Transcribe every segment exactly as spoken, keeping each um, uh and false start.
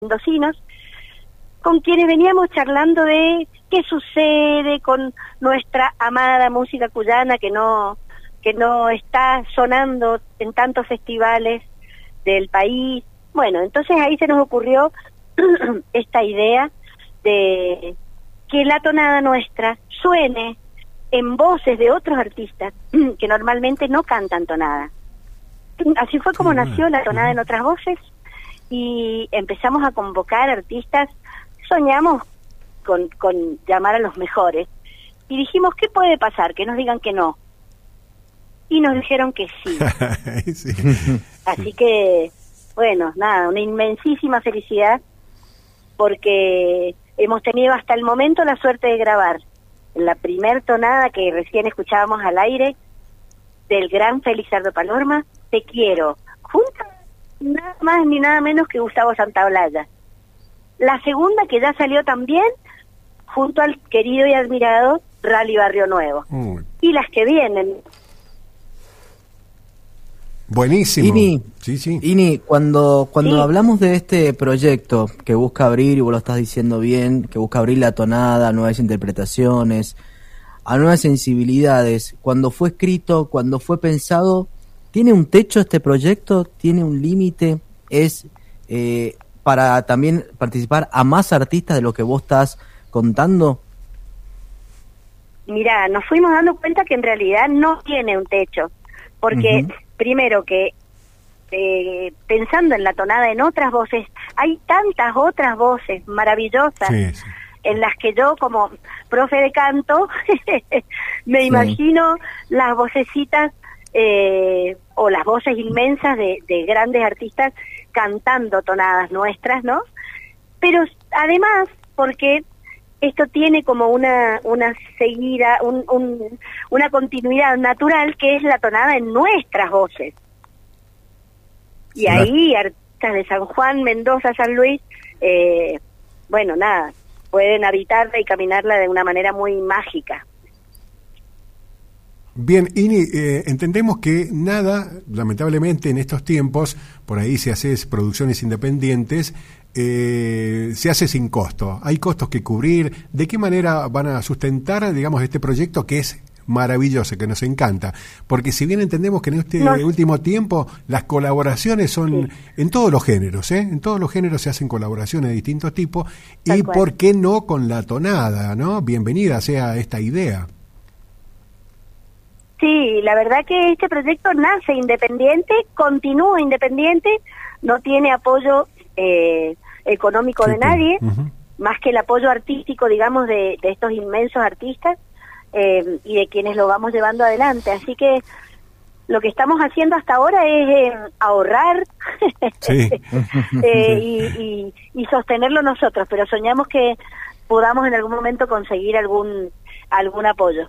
mendocinos, con quienes veníamos charlando de qué sucede con nuestra amada música cuyana que no que no está sonando en tantos festivales del país. Bueno, entonces ahí se nos ocurrió esta idea de que la tonada nuestra suene en voces de otros artistas que normalmente no cantan tonada. Así fue como nació la tonada en otras voces, y empezamos a convocar artistas. Soñamos con, con llamar a los mejores y dijimos, ¿qué puede pasar? Que nos digan que no. Y nos dijeron que sí. sí. Así que, bueno, nada, una inmensísima felicidad, porque hemos tenido hasta el momento la suerte de grabar la primer tonada que recién escuchábamos al aire del gran Felizardo Palorma, Te quiero, junto nada más ni nada menos que Gustavo Santaolalla. La segunda, que ya salió también, junto al querido y admirado Rally Barrio Nuevo. Uy. Y las que vienen. Buenísimo. Ini, sí, sí. Ini, cuando, cuando sí. hablamos de este proyecto que busca abrir, y vos lo estás diciendo bien, que busca abrir la tonada a nuevas interpretaciones, a nuevas sensibilidades, cuando fue escrito, cuando fue pensado, ¿tiene un techo este proyecto? ¿Tiene un límite? ¿Es eh, para también participar a más artistas de lo que vos estás contando? Mirá, nos fuimos dando cuenta que en realidad no tiene un techo, porque uh-huh. primero que eh, pensando en la tonada en otras voces, hay tantas otras voces maravillosas, sí, sí. en las que yo como profe de canto me sí. imagino las vocecitas eh, o las voces inmensas de, de grandes artistas cantando tonadas nuestras, ¿no? Pero además, porque esto tiene como una una seguida, un, un, una continuidad natural, que es la tonada en nuestras voces. Y claro. ahí artistas de San Juan, Mendoza, San Luis, eh, bueno, nada, pueden habitarla y caminarla de una manera muy mágica. Bien, Ini, eh, entendemos que nada, lamentablemente en estos tiempos, por ahí si haces producciones independientes, eh, se hace sin costo. Hay costos que cubrir. ¿De qué manera van a sustentar, digamos, este proyecto que es maravilloso, que nos encanta? Porque si bien entendemos que en este no. último tiempo las colaboraciones son sí. en todos los géneros, ¿eh? En todos los géneros se hacen colaboraciones de distintos tipos. Tal y cual. ¿Por qué no con la tonada, no? Bienvenida sea esta idea. Sí, la verdad que este proyecto nace independiente, continúa independiente, no tiene apoyo eh, económico sí, de nadie, uh-huh. más que el apoyo artístico, digamos, de, de estos inmensos artistas eh, y de quienes lo vamos llevando adelante. Así que lo que estamos haciendo hasta ahora es eh, ahorrar sí. eh, y, y, y sostenerlo nosotros, pero soñamos que podamos en algún momento conseguir algún algún apoyo.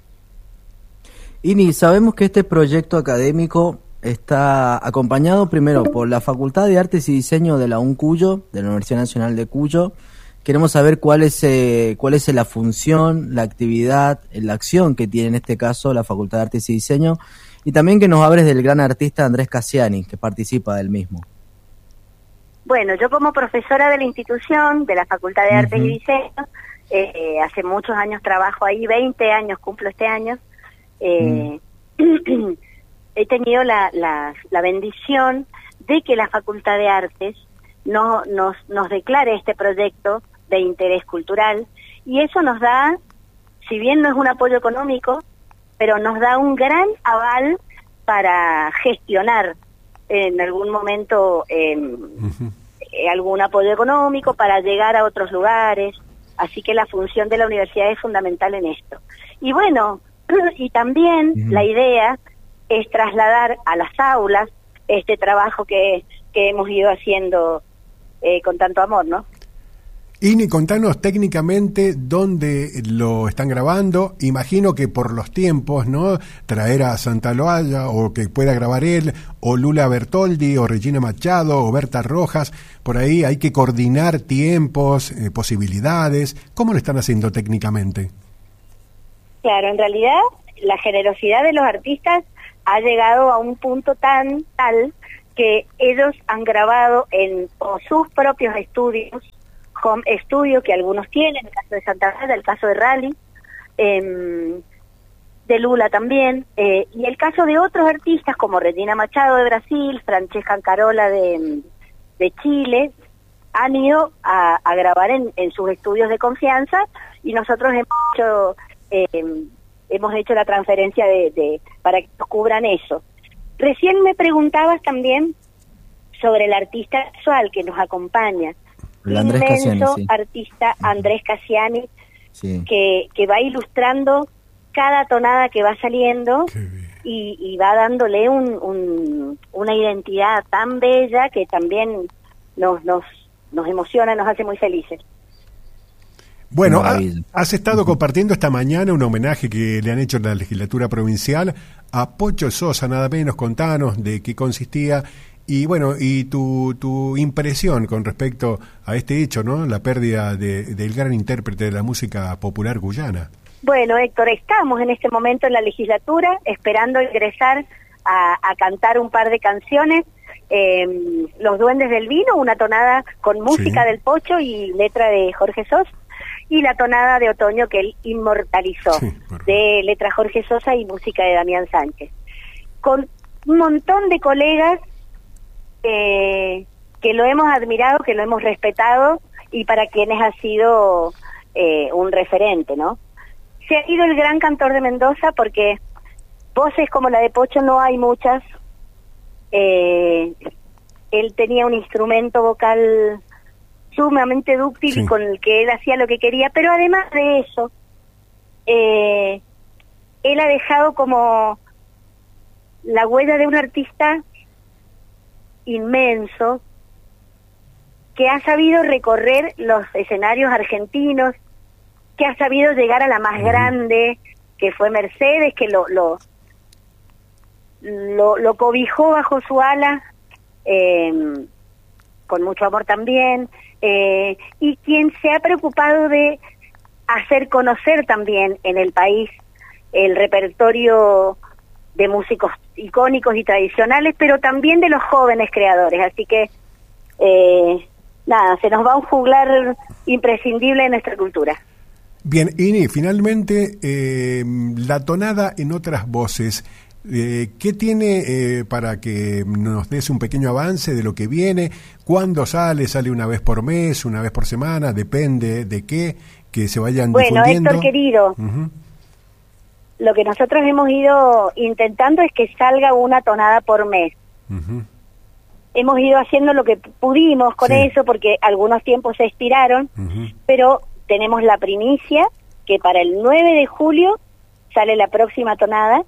Ini, sabemos que este proyecto académico está acompañado primero por la Facultad de Artes y Diseño de la U N Cuyo, de la Universidad Nacional de Cuyo. Queremos saber cuál es eh, cuál es la función, la actividad, la acción que tiene en este caso la Facultad de Artes y Diseño, y también que nos hables del gran artista Andrés Cassiani, que participa del mismo. Bueno, yo como profesora de la institución, de la Facultad de Artes uh-huh. y Diseño, eh, hace muchos años trabajo ahí, veinte años cumplo este año. Eh, mm. he tenido la, la, la bendición de que la Facultad de Artes no, nos, nos declare este proyecto de interés cultural, y eso nos da, si bien no es un apoyo económico, pero nos da un gran aval para gestionar en algún momento eh, uh-huh. eh, algún apoyo económico para llegar a otros lugares. Así que la función de la universidad es fundamental en esto. Y bueno, y también uh-huh. la idea es trasladar a las aulas este trabajo que, que hemos ido haciendo eh, con tanto amor, ¿no? Ini, contanos técnicamente dónde lo están grabando. Imagino que por los tiempos, ¿no? Traer a Santaolalla, o que pueda grabar él, o Lula Bertoldi, o Regina Machado, o Berta Rojas. Por ahí hay que coordinar tiempos, eh, posibilidades. ¿Cómo lo están haciendo técnicamente? Claro, en realidad la generosidad de los artistas ha llegado a un punto tan tal que ellos han grabado en o sus propios estudios, home studio que algunos tienen, el caso de Santa Fe, el caso de Rally, eh, de Lula también, eh, y el caso de otros artistas como Regina Machado de Brasil, Francesca Ancarola de, de Chile, han ido a, a grabar en, en sus estudios de confianza, y nosotros hemos hecho, eh, hemos hecho la transferencia de, de para que nos cubran eso. Recién me preguntabas también sobre el artista visual que nos acompaña, el Andrés inmenso Cassiani, sí. artista Andrés Cassiani, sí. que, que va ilustrando cada tonada que va saliendo y, y va dándole un, un, una identidad tan bella que también nos, nos, nos emociona, nos hace muy felices. Bueno, ha, has estado compartiendo esta mañana un homenaje que le han hecho en la legislatura provincial a Pocho Sosa, nada menos. Contanos de qué consistía y bueno, y tu, tu impresión con respecto a este hecho, ¿no? La pérdida de, del gran intérprete de la música popular cuyana. Bueno, Héctor, estamos en este momento en la legislatura esperando ingresar a, a cantar un par de canciones. Eh, Los Duendes del Vino, una tonada con música sí. del Pocho y letra de Jorge Sosa, y la tonada de Otoño que él inmortalizó, sí, de letra Jorge Sosa y música de Damián Sánchez. Con un montón de colegas eh, que lo hemos admirado, que lo hemos respetado, y para quienes ha sido eh, un referente, ¿no? Se ha ido el gran cantor de Mendoza porque voces como la de Pocho no hay muchas. Eh, él tenía un instrumento vocal sumamente dúctil, sí. y con el que él hacía lo que quería, pero además de eso, eh, él ha dejado como la huella de un artista inmenso que ha sabido recorrer los escenarios argentinos, que ha sabido llegar a la más uh-huh. grande, que fue Mercedes, que lo lo lo, lo cobijó bajo su ala, eh, con mucho amor también, eh, y quien se ha preocupado de hacer conocer también en el país el repertorio de músicos icónicos y tradicionales, pero también de los jóvenes creadores. Así que, eh, nada, se nos va un juglar imprescindible en nuestra cultura. Bien, Ini, finalmente, eh, la tonada en otras voces, eh, ¿qué tiene eh, para que nos des un pequeño avance de lo que viene? ¿Cuándo sale? ¿Sale una vez por mes, una vez por semana? Depende de qué, que se vayan bueno, difundiendo. Bueno, Héctor querido, uh-huh. lo que nosotros hemos ido intentando es que salga una tonada por mes. Uh-huh. Hemos ido haciendo lo que pudimos con sí. eso, porque algunos tiempos se estiraron, uh-huh. pero tenemos la primicia que para el nueve de julio sale la próxima tonada,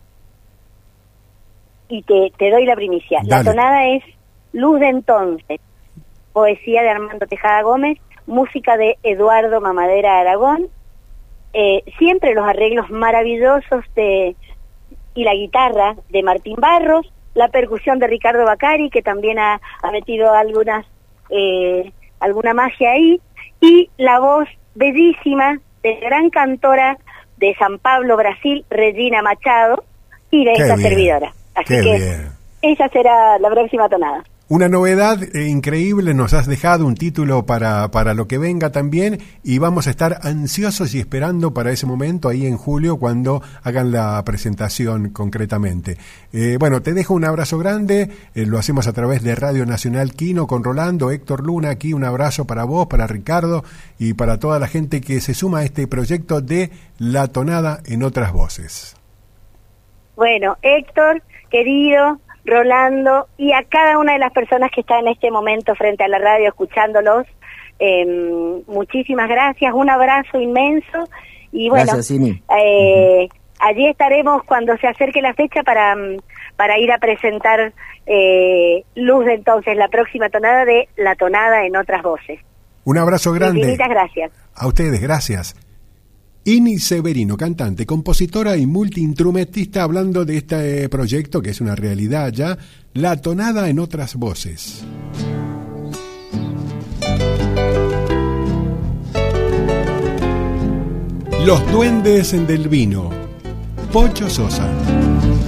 y te, te doy la primicia. Dale. La tonada es Luz de Entonces, poesía de Armando Tejada Gómez, música de Eduardo Mamadera Aragón, eh, siempre los arreglos maravillosos de y la guitarra de Martín Barros, la percusión de Ricardo Bacari, que también ha, ha metido algunas eh, alguna magia ahí, y la voz bellísima de gran cantora de San Pablo, Brasil, Regina Machado, y de Qué esta bien. servidora. Así Qué que bien. esa será la próxima tonada. Una novedad eh, increíble, nos has dejado un título para, para lo que venga también, y vamos a estar ansiosos y esperando para ese momento ahí en julio cuando hagan la presentación concretamente. Eh, bueno, te dejo un abrazo grande, eh, lo hacemos a través de Radio Nacional Quino con Rolando, Héctor Luna, aquí un abrazo para vos, para Ricardo y para toda la gente que se suma a este proyecto de La Tonada en Otras Voces. Bueno, Héctor, querido Rolando, y a cada una de las personas que están en este momento frente a la radio escuchándolos, eh, muchísimas gracias, un abrazo inmenso, y bueno, gracias, Ini. Eh, uh-huh. allí estaremos cuando se acerque la fecha para, para ir a presentar eh, Luz de Entonces, la próxima tonada de La Tonada en Otras Voces. Un abrazo grande. Infinitas gracias. A ustedes, gracias. Ini Severino, cantante, compositora y multiinstrumentista, hablando de este proyecto que es una realidad ya, La Tonada en Otras Voces. Los Duendes del Vino, Pocho Sosa.